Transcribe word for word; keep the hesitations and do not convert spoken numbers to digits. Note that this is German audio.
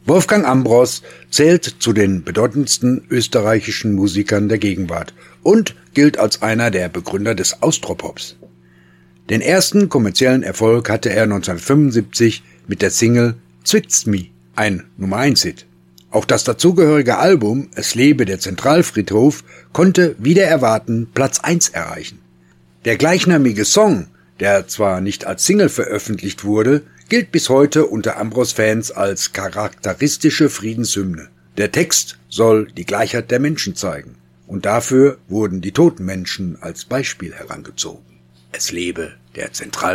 Wolfgang Ambros zählt zu den bedeutendsten österreichischen Musikern der Gegenwart und gilt als einer der Begründer des Austropops. Den ersten kommerziellen Erfolg hatte er neunzehnhundertfünfundsiebzig mit der Single Zwickt's mi, ein Nummer eins Hit. Auch das dazugehörige Album Es lebe der Zentralfriedhof konnte wider Erwarten Platz eins erreichen. Der gleichnamige Song, der zwar nicht als Single veröffentlicht wurde, gilt bis heute unter Ambros-Fans als charakteristische Friedenshymne. Der Text soll die Gleichheit der Menschen zeigen, und dafür wurden die toten Menschen als Beispiel herangezogen. Es lebe der Zentralfriedhof.